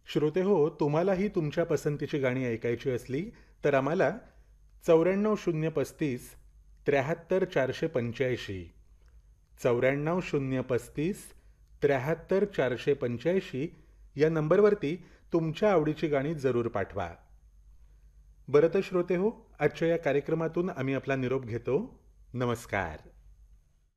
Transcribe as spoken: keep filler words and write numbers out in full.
श्रोते हो, तुम्हालाही तुमच्या पसंतीची गाणी ऐकायची असली तर आम्हाला चौऱ्याण्णव शून्य पस्तीस त्र्याहत्तर चारशे पंच्याऐंशी चौऱ्याण्णव शून्य पस्तीस त्र्याहत्तर चारशे पंच्याऐंशी या नंबरवरती तुमच्या आवडीची गाणी जरूर पाठवा. बरं तर श्रोते हो, आजच्या या कार्यक्रमातून आम्ही आपला निरोप घेतो. नमस्कार.